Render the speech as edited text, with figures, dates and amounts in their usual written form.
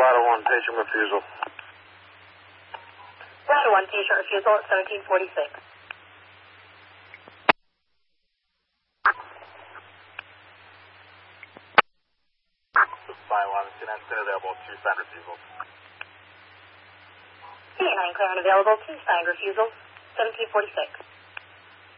Ladder 1, patient refusal. Ladder 1, patient refusal at 1746. Line 1, CNN available, 2 signed refusals. CA9 clear and available, 2 signed refusals, 1746.